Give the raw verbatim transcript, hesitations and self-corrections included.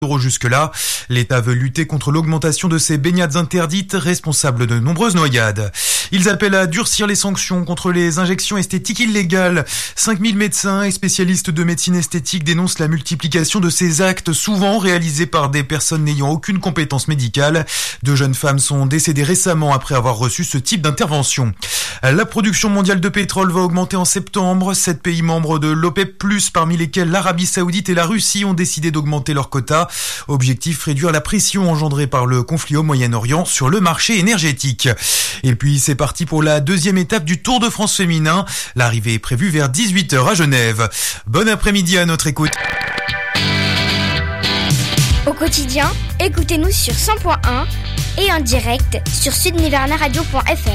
euros jusque-là. L'État veut lutter contre l'augmentation de ces baignades interdites, responsables de nombreuses noyades. Ils appellent à durcir les sanctions contre les injections esthétiques illégales. cinq mille médecins et spécialistes de médecine esthétique dénoncent la multiplication de ces actes, souvent réalisés par des personnes n'ayant aucune compétence médicale. Deux jeunes femmes sont décédées récemment après avoir reçu ce type d'intervention. La production mondiale de pétrole va augmenter en septembre. Sept pays membres de l'OPEP plus, parmi lesquels l'Arabie Saoudite et la Russie, ont décidé d'augmenter leurs quotas. Objectif, réduire la pression engendrée par le conflit au Moyen-Orient sur le marché énergétique. Et puis c'est parti pour la deuxième étape du Tour de France féminin. L'arrivée est prévue vers dix-huit heures à Genève. Bon après-midi à notre écoute. Au quotidien, écoutez-nous sur cent point un et en direct sur sud niverna radio point f r.